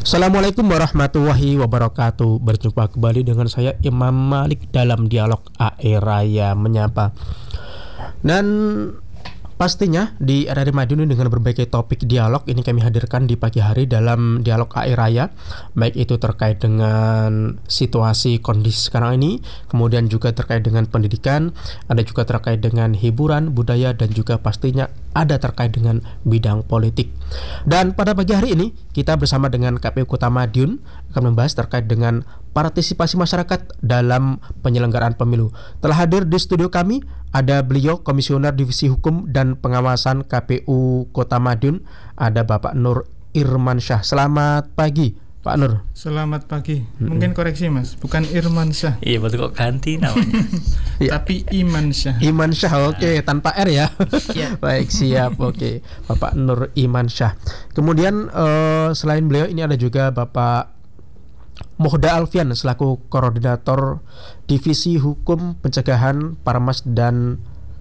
Assalamualaikum warahmatullahi wabarakatuh. Berjumpa kembali dengan saya Imam Malik dalam dialog AE Raya Menyapa. Dan pastinya di RRI Madiun dengan berbagai topik dialog ini kami hadirkan di pagi hari dalam dialog AE Raya. Baik itu terkait dengan situasi kondisi sekarang ini, kemudian juga terkait dengan pendidikan, ada juga terkait dengan hiburan, budaya, dan juga pastinya ada terkait dengan bidang politik. Dan pada pagi hari ini kita bersama dengan KPU Kota Madiun akan membahas terkait dengan partisipasi masyarakat dalam penyelenggaraan pemilu. Telah hadir di studio kami ada beliau Komisioner Divisi Hukum dan Pengawasan KPU Kota Madiun, ada Bapak Nur Irmansyah. Selamat pagi Pak Nur. Selamat pagi. Mungkin koreksi Mas, bukan Irmansyah. Iya betul, kok ganti namanya. Tapi Imansyah. Imansyah, oke, tanpa R ya. Baik, siap, oke. Bapak Nur Imansyah. Kemudian selain beliau ini ada juga Bapak Mohda Alfian selaku Koordinator Divisi Hukum Pencegahan Parmas dan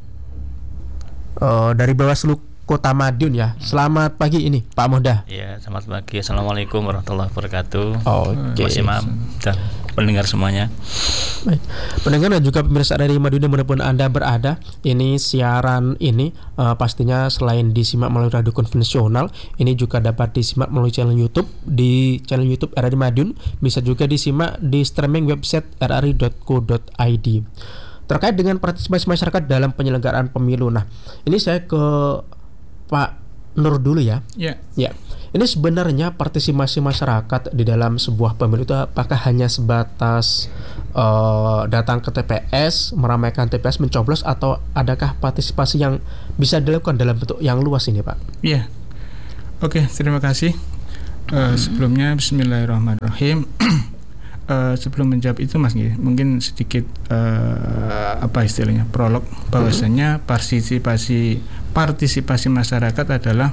dari Bawaslu Kota Madiun ya. Selamat pagi ini Pak Mohda. Iya, selamat pagi. Assalamualaikum warahmatullahi wabarakatuh. Oke. Mas Imam dan pendengar semuanya. Baik. Pendengar dan juga pemirsa dari Madiun dimanapun Anda berada, ini siaran ini pastinya selain disimak melalui radio konvensional, ini juga dapat disimak melalui channel YouTube. Di channel YouTube RRI Madiun bisa juga disimak di streaming website rri.co.id. Terkait dengan partisipasi masyarakat dalam penyelenggaraan pemilu. Nah, ini saya ke Pak Nur dulu ya. Ya. Ini sebenarnya partisipasi masyarakat di dalam sebuah pemilu itu apakah hanya sebatas datang ke TPS, meramaikan TPS, mencoblos, atau adakah partisipasi yang bisa dilakukan dalam bentuk yang luas ini, Pak? Iya. Oke, terima kasih. Sebelumnya Bismillahirrahmanirrahim. Sebelum menjawab itu Mas, mungkin sedikit apa istilahnya, prolog bahwasanya partisipasi masyarakat adalah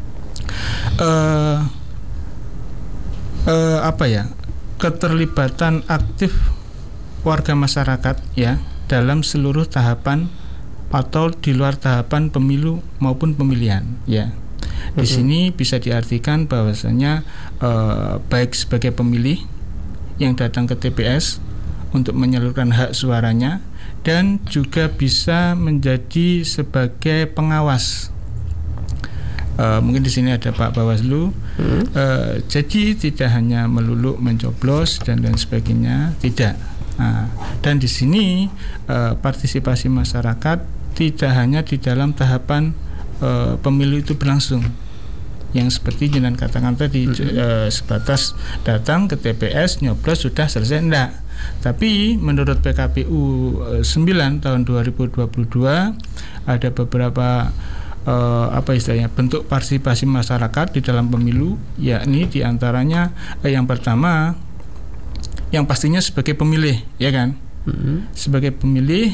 keterlibatan aktif warga masyarakat ya dalam seluruh tahapan atau di luar tahapan pemilu maupun pemilihan ya. Di sini bisa diartikan bahwasanya baik sebagai pemilih yang datang ke TPS untuk menyalurkan hak suaranya, dan juga bisa menjadi sebagai pengawas. Mungkin di sini ada Pak Bawaslu. Jadi tidak hanya melulu mencoblos dan lain sebagainya, tidak. Dan di sini partisipasi masyarakat tidak hanya di dalam tahapan pemilu itu berlangsung, yang seperti Jinan katakan tadi, sebatas datang ke TPS, nyoblos, sudah selesai, enggak. Tapi menurut PKPU 9 tahun 2022 ada beberapa bentuk partisipasi masyarakat di dalam pemilu, yakni diantaranya yang pertama, yang pastinya sebagai pemilih, ya kan? Sebagai pemilih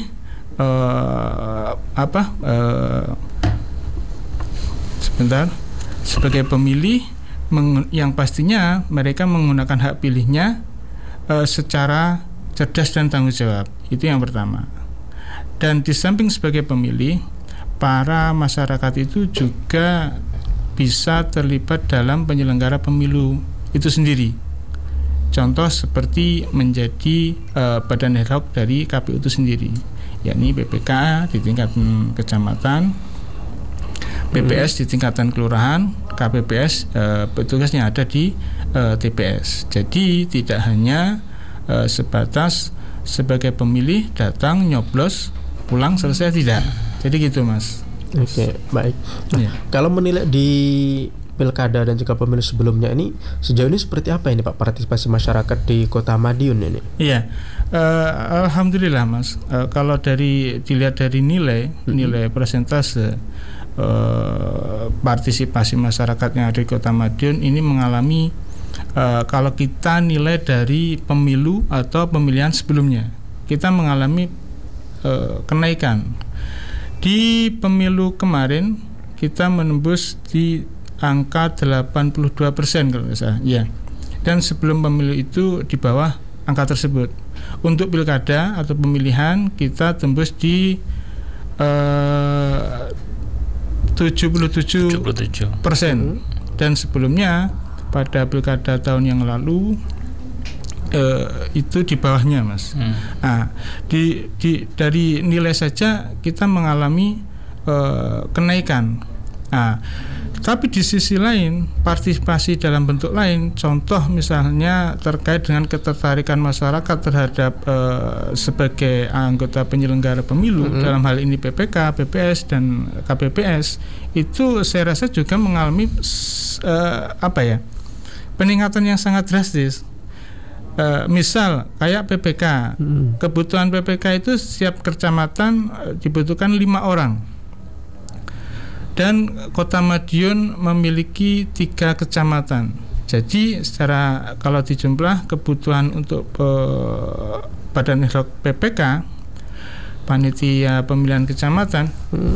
sebagai pemilih yang pastinya mereka menggunakan hak pilihnya secara cerdas dan tanggung jawab. Itu yang pertama. Dan di samping sebagai pemilih, para masyarakat itu juga bisa terlibat dalam penyelenggara pemilu itu sendiri. Contoh seperti menjadi badan ad hoc dari KPU itu sendiri, yakni BPK di tingkat kecamatan, PPS di tingkatan kelurahan, KPPS petugasnya ada di TPS. Jadi tidak hanya sebatas sebagai pemilih datang, nyoblos, pulang, selesai, tidak. Jadi gitu Mas. Oke, baik. Nah, kalau menilai di pilkada dan juga pemilu sebelumnya ini, sejauh ini seperti apa ini Pak partisipasi masyarakat di Kota Madiun ini? Iya, alhamdulillah Mas. Kalau dilihat dari nilai persentase partisipasi masyarakat yang ada di Kota Madiun ini mengalami, kalau kita nilai dari pemilu atau pemilihan sebelumnya, kita mengalami kenaikan. Di pemilu kemarin kita menembus di angka 82% kalau tidak salah, ya. Dan sebelum pemilu itu di bawah angka tersebut. Untuk pilkada atau pemilihan kita tembus di 77%. Dan sebelumnya pada pilkada tahun yang lalu itu di bawahnya, Mas. Nah, dari nilai saja kita mengalami kenaikan. Nah, tapi di sisi lain partisipasi dalam bentuk lain, contoh misalnya terkait dengan ketertarikan masyarakat terhadap sebagai anggota penyelenggara pemilu, dalam hal ini PPK, PPS dan KPPS, itu saya rasa juga mengalami peningkatan yang sangat drastis. Misal kayak PPK, kebutuhan PPK itu setiap kecamatan dibutuhkan 5 orang, dan Kota Madiun memiliki 3 kecamatan. Jadi secara kalau dijumlah kebutuhan untuk badan ad hoc PPK, panitia pemilihan kecamatan,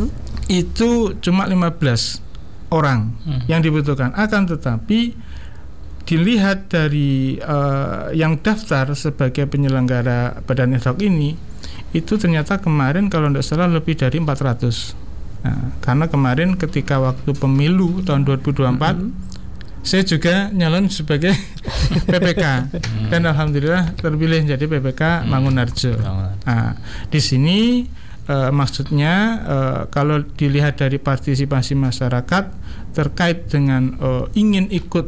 itu cuma 15 orang yang dibutuhkan. Akan tetapi dilihat dari yang daftar sebagai penyelenggara badan ad hoc ini, itu ternyata kemarin kalau tidak salah lebih dari 400. Nah, karena kemarin ketika waktu pemilu tahun 2024, saya juga nyalon sebagai PPK dan alhamdulillah terpilih jadi PPK Mangunarjo. Nah, di sini maksudnya kalau dilihat dari partisipasi masyarakat terkait dengan ingin ikut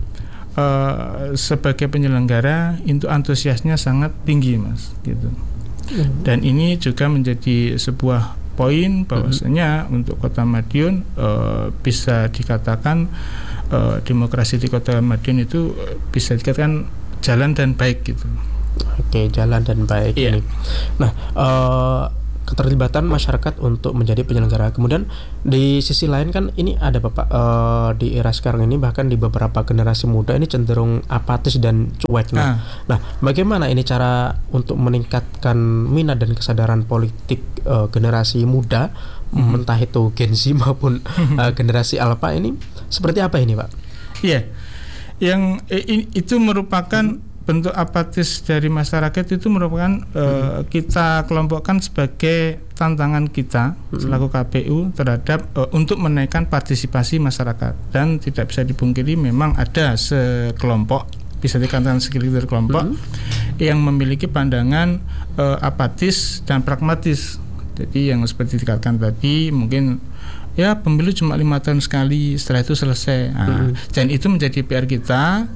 sebagai penyelenggara, itu antusiasnya sangat tinggi, Mas, gitu. Dan ini juga menjadi sebuah poin bahwasanya untuk Kota Madiun bisa dikatakan demokrasi di Kota Madiun itu bisa dikatakan jalan dan baik gitu. Oke, jalan dan baik ini. Nah, keterlibatan masyarakat untuk menjadi penyelenggara. Kemudian di sisi lain kan ini ada Bapak, di era sekarang ini bahkan di beberapa generasi muda ini cenderung apatis dan cuek. Nah, bagaimana ini cara untuk meningkatkan minat dan kesadaran politik generasi muda, entah itu Gen Z maupun generasi Alpha ini seperti apa ini, Pak? Iya, yang itu merupakan bentuk apatis dari masyarakat, itu merupakan kita kelompokkan sebagai tantangan kita selaku KPU terhadap untuk menaikkan partisipasi masyarakat. Dan tidak bisa dipungkiri memang ada sekelompok, bisa dikatakan segelintir kelompok yang memiliki pandangan apatis dan pragmatis. Jadi yang seperti dikatakan tadi, mungkin ya pemilu cuma 5 tahun sekali, setelah itu selesai. Dan itu menjadi PR kita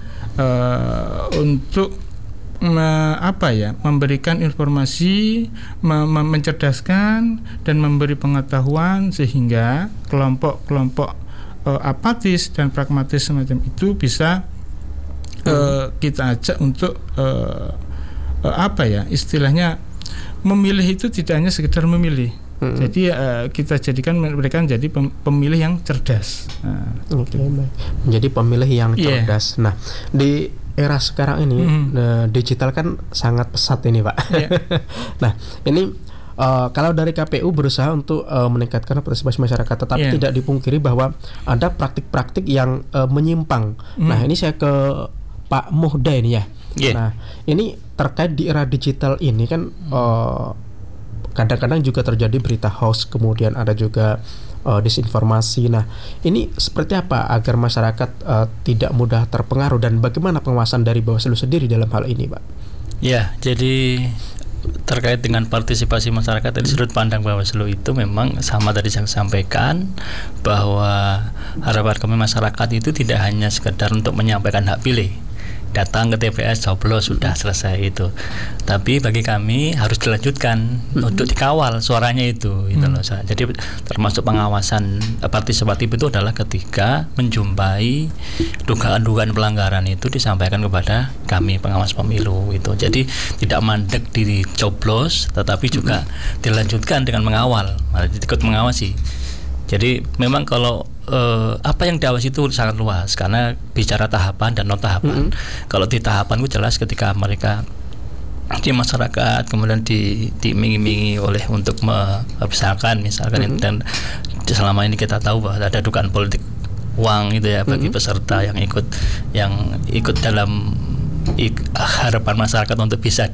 untuk memberikan informasi, mencerdaskan dan memberi pengetahuan sehingga kelompok-kelompok apatis dan pragmatis semacam itu bisa kita ajak untuk istilahnya memilih itu tidak hanya sekedar memilih. Jadi kita jadikan mereka menjadi pemilih yang cerdas. Menjadi pemilih yang cerdas. Nah, di era sekarang ini digital kan sangat pesat ini, Pak. Nah, ini kalau dari KPU berusaha untuk meningkatkan partisipasi masyarakat, tetapi tidak dipungkiri bahwa ada praktik-praktik yang menyimpang. Nah, ini saya ke Pak Muhda ini ya. Nah, ini terkait di era digital ini kan kadang-kadang juga terjadi berita hoax, kemudian ada juga disinformasi. Nah, ini seperti apa agar masyarakat tidak mudah terpengaruh, dan bagaimana pengawasan dari Bawaslu sendiri dalam hal ini, Pak? Ya, jadi terkait dengan partisipasi masyarakat dari sudut pandang Bawaslu itu memang sama tadi saya sampaikan, bahwa harapan kami masyarakat itu tidak hanya sekedar untuk menyampaikan hak pilih, datang ke TPS coblos sudah selesai itu, tapi bagi kami harus dilanjutkan untuk dikawal suaranya itu gitu loh. Jadi termasuk pengawasan partisipatif itu adalah ketika menjumpai dugaan-dugaan pelanggaran itu disampaikan kepada kami pengawas pemilu itu. Jadi tidak mandek di coblos, tetapi juga dilanjutkan dengan mengawal, ikut mengawasi. Jadi memang kalau apa yang diawasi itu sangat luas, karena bicara tahapan dan non tahapan. Kalau di tahapan itu jelas ketika mereka di masyarakat kemudian diiming-imingi oleh untuk misalkan dan selama ini kita tahu bahwa ada dugaan politik uang itu ya bagi peserta yang ikut dalam harapan masyarakat untuk bisa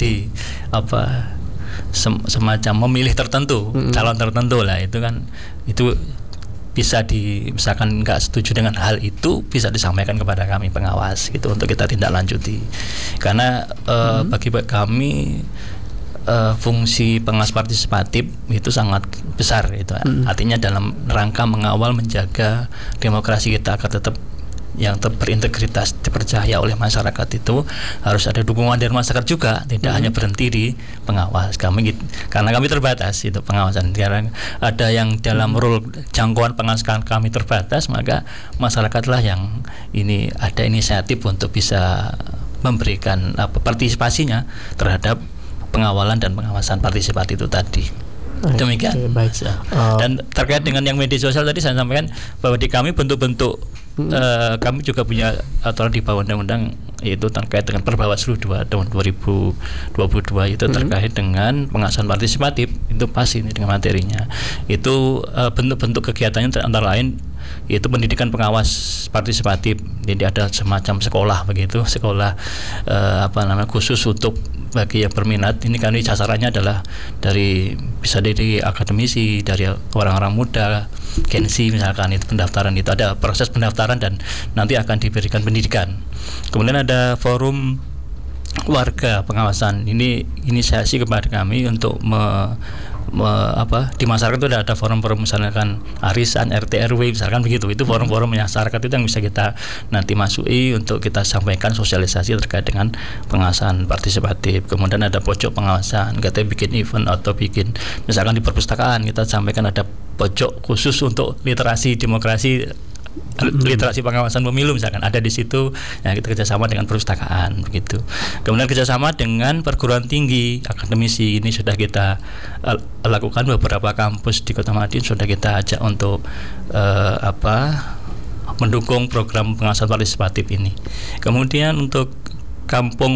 semacam memilih tertentu, calon tertentu lah, itu kan itu bisa misalkan nggak setuju dengan hal itu, bisa disampaikan kepada kami pengawas gitu untuk kita tindak lanjuti. Karena bagi kami fungsi pengawas partisipatif itu sangat besar itu. Artinya dalam rangka mengawal, menjaga demokrasi kita agar tetap yang berintegritas, dipercaya oleh masyarakat, itu harus ada dukungan dari masyarakat juga, tidak hanya berhenti di pengawas. Karena kami terbatas itu pengawasan. Sekarang ada yang dalam role jangkauan pengawas kami terbatas, maka masyarakatlah yang ini ada inisiatif untuk bisa memberikan partisipasinya terhadap pengawalan dan pengawasan partisipatif itu tadi. Demikian. Baik. Dan terkait dengan yang media sosial tadi saya sampaikan bahwa di kami bentuk-bentuk kami juga punya aturan di bawah undang-undang, yaitu terkait dengan Perbawaslu 2 tahun 2022 itu terkait dengan pengawasan partisipatif. Itu pas ini dengan materinya. Itu bentuk-bentuk kegiatannya antara lain yaitu pendidikan pengawas partisipatif. Jadi ada semacam sekolah begitu, sekolah khusus untuk bagi yang berminat. Ini kan sasarannya adalah bisa dari akademisi, dari orang-orang muda, Gen Z misalkan. Itu pendaftaran, itu ada proses pendaftaran dan nanti akan diberikan pendidikan. Kemudian ada forum warga pengawasan. Ini inisiasi kepada kami untuk di masyarakat itu ada forum-forum misalkan arisan, RT RW misalkan begitu. Itu forum-forum masyarakat itu yang bisa kita nanti masuki untuk kita sampaikan sosialisasi terkait dengan pengawasan partisipatif. Kemudian ada pojok pengawasan, kita bikin event atau bikin misalkan di perpustakaan kita sampaikan ada pojok khusus untuk literasi demokrasi, literasi pengawasan pemilu misalkan, ada di situ. Ya, kita kerjasama dengan perpustakaan begitu. Kemudian kerjasama dengan perguruan tinggi, akademisi. Ini sudah kita lakukan beberapa kampus di Kota Madiun, sudah kita ajak untuk mendukung program pengawasan partisipatif ini. Kemudian untuk kampung